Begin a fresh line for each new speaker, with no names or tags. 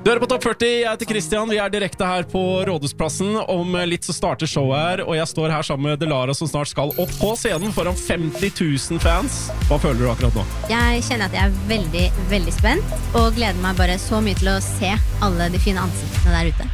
Du hører på Topp 40, jeg heter Christian, vi direkte her på Rådhusplassen. Om litt så starter showet her, og jeg står her sammen med Delara som snart skal opp på scenen foran 50 000 fans. Hva føler du akkurat nå?
Jeg kjenner at jeg veldig, veldig spent, og gleder meg bare så mye til å se alle de fine ansiktene der ute.